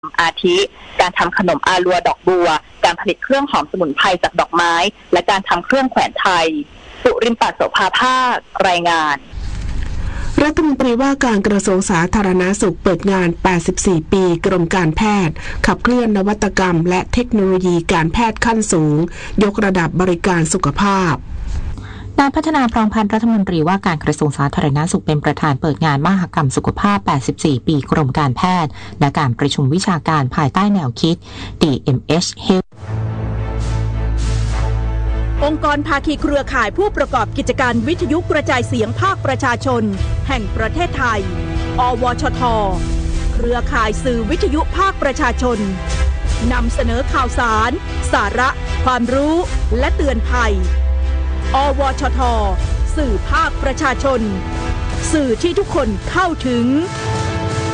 อาทิการทำขนมอาลัวดอกบัวการผลิตเครื่องหอมสมุนไพรจากดอกไม้และการทำเครื่องแขวนไทยสุรินทร์ปัตโสภาภาครายงานรัฐมนตรีว่าการกระทรวงสาธารณสุขเปิดงาน 84 ปีกรมการแพทย์ขับเคลื่อนนวัตกรรมและเทคโนโลยีการแพทย์ขั้นสูงยกระดับบริการสุขภาพนายพัฒนาพรองพันธ์รัฐมนตรีว่าการกระทรวงสาธารณสุขเป็นประธานเปิดงานมหกรรมสุขภาพ 84 ปีกรมการแพทย์และการประชุมวิชาการภายใต้แนวคิด DMH Health องค์กรภาคีเครือข่ายผู้ประกอบกิจการวิทยุกระจายเสียงภาคประชาชนแห่งประเทศไทยอวชทเครือข่ายสื่อวิทยุภาคประชาชนนำเสนอข่าวสารสาระความรู้และเตือนภัยอวชทสื่อภาคประชาชนสื่อที่ทุกคนเข้าถึง